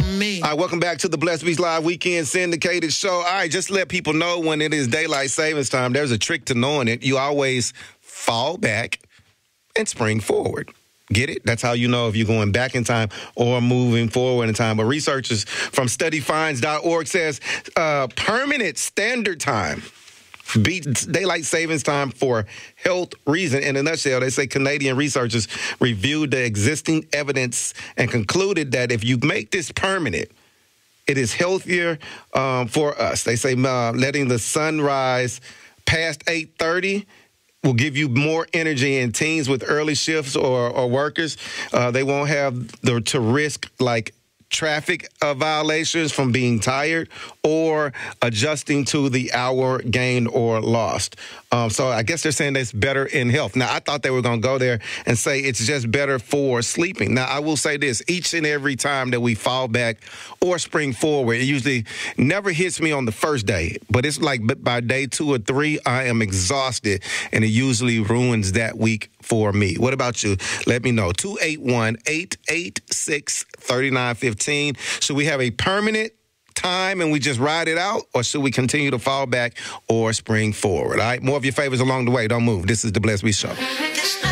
from me. All right, welcome back to the Blessed Beast Live Weekend Syndicated Show. All right, just to let people know when it is daylight savings time, there's a trick to knowing it. You always fall back and spring forward. Get it? That's how you know if you're going back in time or moving forward in time. But researchers from studyfinds.org says permanent standard time beats daylight savings time for health reason. In a nutshell, they say Canadian researchers reviewed the existing evidence and concluded that if you make this permanent, it is healthier for us. They say letting the sun rise past 8:30 will give you more energy, in teens with early shifts or workers. They won't have to risk like traffic violations from being tired or adjusting to the hour gained or lost. So I guess they're saying that's better in health. Now, I thought they were going to go there and say it's just better for sleeping. Now, I will say this. Each and every time that we fall back or spring forward, it usually never hits me on the first day. But it's like by day 2 or 3, I am exhausted, and it usually ruins that week for me. What about you? Let me know. 281-886-3915. Should we have a permanent time and we just ride it out, or should we continue to fall back or spring forward? All right, more of your favors along the way. Don't move. This is the Blessed Beast Show.